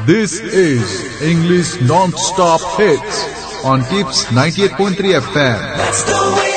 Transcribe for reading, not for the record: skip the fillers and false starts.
This is English Non-Stop Hits on Tips 98.3 FM. That's the way